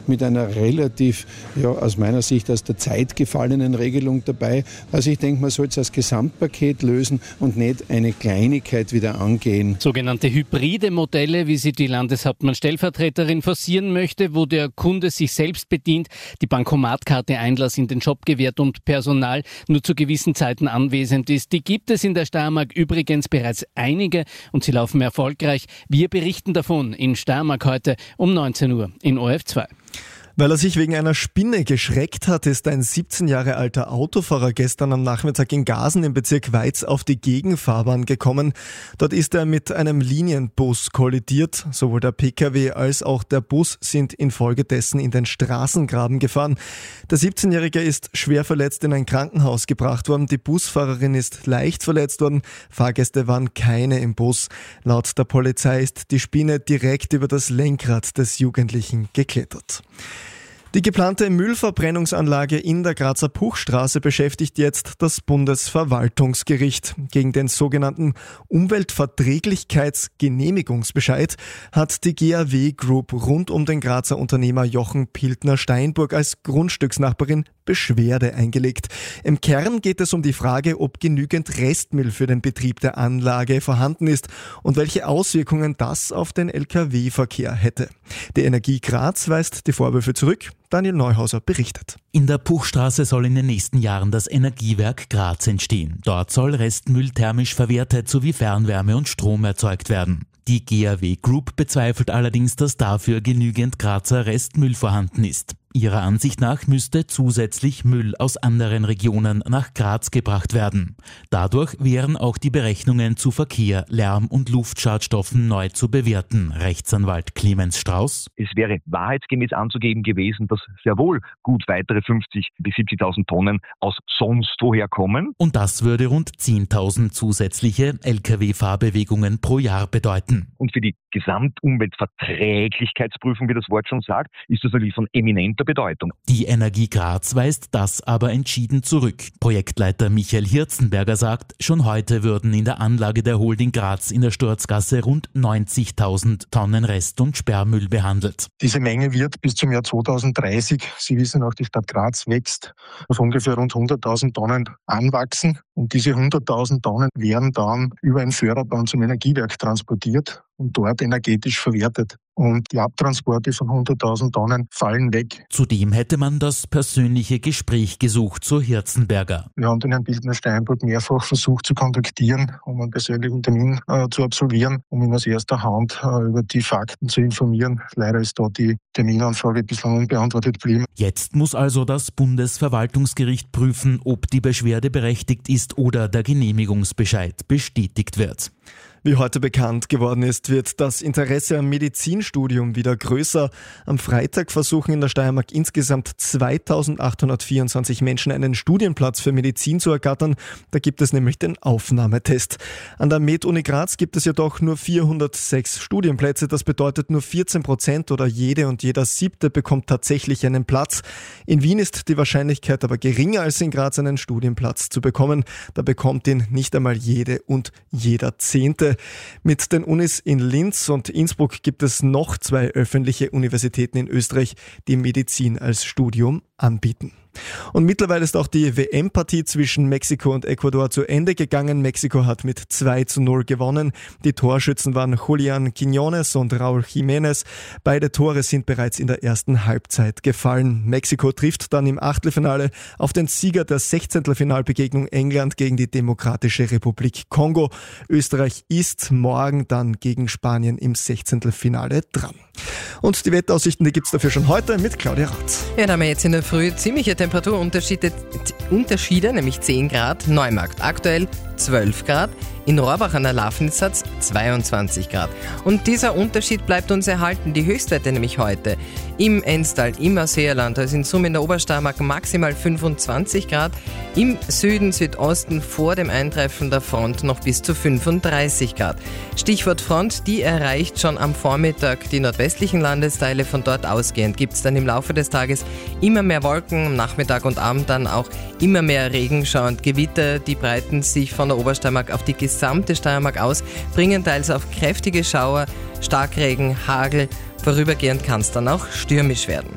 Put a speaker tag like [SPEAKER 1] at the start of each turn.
[SPEAKER 1] mit einer relativ, aus meiner Sicht aus der Zeit gefallenen Regelung dabei. Also ich denke, man soll es als Gesamtpaket lösen und nicht eine Kleinigkeit wieder angehen.
[SPEAKER 2] Sogenannte hybride Modelle, wie sie die Landeshauptmann-Stellvertreterin forcieren möchte, wo der Kunde sich selbst bedient, die Bankomatkarte Einlass in den Shop gewährt und Personal nur zu gewissen Zeiten anwesend ist. Die gibt es in der Steiermark übrigens bereits einige und sie laufen erfolgreich. Wir berichten davon in Steiermark heute um 19 Uhr in ORF2.
[SPEAKER 3] Weil er sich wegen einer Spinne geschreckt hat, ist ein 17 Jahre alter Autofahrer gestern am Nachmittag in Gasen im Bezirk Weiz auf die Gegenfahrbahn gekommen. Dort ist er mit einem Linienbus kollidiert. Sowohl der Pkw als auch der Bus sind infolgedessen in den Straßengraben gefahren. Der 17-Jährige ist schwer verletzt in ein Krankenhaus gebracht worden. Die Busfahrerin ist leicht verletzt worden. Fahrgäste waren keine im Bus. Laut der Polizei ist die Spinne direkt über das Lenkrad des Jugendlichen geklettert. Die geplante Müllverbrennungsanlage in der Grazer Puchstraße beschäftigt jetzt das Bundesverwaltungsgericht. Gegen den sogenannten Umweltverträglichkeitsgenehmigungsbescheid hat die GAW Group rund um den Grazer Unternehmer Jochen Piltner-Steinburg als Grundstücksnachbarin Beschwerde eingelegt. Im Kern geht es um die Frage, ob genügend Restmüll für den Betrieb der Anlage vorhanden ist und welche Auswirkungen das auf den Lkw-Verkehr hätte. Die Energie Graz weist die Vorwürfe zurück. Daniel Neuhauser berichtet.
[SPEAKER 4] In der Puchstraße soll in den nächsten Jahren das Energiewerk Graz entstehen. Dort soll Restmüll thermisch verwertet sowie Fernwärme und Strom erzeugt werden. Die GAW Group bezweifelt allerdings, dass dafür genügend Grazer Restmüll vorhanden ist. Ihrer Ansicht nach müsste zusätzlich Müll aus anderen Regionen nach Graz gebracht werden. Dadurch wären auch die Berechnungen zu Verkehr, Lärm und Luftschadstoffen neu zu bewerten. Rechtsanwalt Clemens Strauß.
[SPEAKER 5] Es wäre wahrheitsgemäß anzugeben gewesen, dass sehr wohl gut weitere 50.000 bis 70.000 Tonnen aus sonst woher kommen.
[SPEAKER 4] Und das würde rund 10.000 zusätzliche Lkw-Fahrbewegungen pro Jahr bedeuten.
[SPEAKER 5] Und für die Gesamtumweltverträglichkeitsprüfung, wie das Wort schon sagt, ist das natürlich von eminenter Bedeutung.
[SPEAKER 4] Die Energie Graz weist das aber entschieden zurück. Projektleiter Michael Hirzenberger sagt, schon heute würden in der Anlage der Holding Graz in der Sturzgasse rund 90.000 Tonnen Rest- und Sperrmüll behandelt.
[SPEAKER 6] Diese Menge wird bis zum Jahr 2030, Sie wissen auch, die Stadt Graz wächst, auf ungefähr rund 100.000 Tonnen anwachsen. Und diese 100.000 Tonnen werden dann über ein Förderbahn zum Energiewerk transportiert und dort energetisch verwertet. Und die Abtransporte von 100.000 Tonnen fallen weg.
[SPEAKER 4] Zudem hätte man das persönliche Gespräch gesucht, so Hirzenberger.
[SPEAKER 6] Wir haben den Herrn Piltner-Steinburg mehrfach versucht zu kontaktieren, um einen persönlichen Termin zu absolvieren, um ihn aus erster Hand über die Fakten zu informieren. Leider ist dort die Terminanfrage bislang unbeantwortet geblieben.
[SPEAKER 4] Jetzt muss also das Bundesverwaltungsgericht prüfen, ob die Beschwerde berechtigt ist oder der Genehmigungsbescheid bestätigt wird.
[SPEAKER 3] Wie heute bekannt geworden ist, wird das Interesse am Medizinstudium wieder größer. Am Freitag versuchen in der Steiermark insgesamt 2.824 Menschen einen Studienplatz für Medizin zu ergattern. Da gibt es nämlich den Aufnahmetest. An der Med-Uni Graz gibt es jedoch nur 406 Studienplätze. Das bedeutet, nur 14% oder jede und jeder Siebte bekommt tatsächlich einen Platz. In Wien ist die Wahrscheinlichkeit aber geringer, als in Graz einen Studienplatz zu bekommen. Da bekommt ihn nicht einmal jede und jeder Zehnte. Mit den Unis in Linz und Innsbruck gibt es noch 2 öffentliche Universitäten in Österreich, die Medizin als Studium anbieten. Und mittlerweile ist auch die WM-Partie zwischen Mexiko und Ecuador zu Ende gegangen. Mexiko hat mit 2:0 gewonnen. Die Torschützen waren Julián Quiñones und Raúl Jiménez. Beide Tore sind bereits in der ersten Halbzeit gefallen. Mexiko trifft dann im Achtelfinale auf den Sieger der 16. Finalbegegnung England gegen die Demokratische Republik Kongo. Österreich ist morgen dann gegen Spanien im 16. Finale dran. Und die Wetteraussichten, die gibt es dafür schon heute mit Claudia Ratz.
[SPEAKER 7] Ja, da haben wir jetzt in der Früh ziemliche Temperaturunterschiede, nämlich 10 Grad. Neumarkt aktuell 12 Grad. In Rohrbach an der Lafnitz hat es 22 Grad. Und dieser Unterschied bleibt uns erhalten. Die Höchstwerte nämlich heute im Enstal, im Ausseerland, also in Summe in der Obersteiermark maximal 25 Grad. Im Süden, Südosten vor dem Eintreffen der Front noch bis zu 35 Grad. Stichwort Front, die erreicht schon am Vormittag die nordwestlichen Landesteile. Von dort ausgehend gibt es dann im Laufe des Tages immer mehr Wolken, am Nachmittag und Abend dann auch immer mehr Regenschauer und Gewitter. Die breiten sich von der Obersteiermark auf die gesamte Steiermark aus, bringen teils auf kräftige Schauer, Starkregen, Hagel. Vorübergehend kann es dann auch stürmisch werden.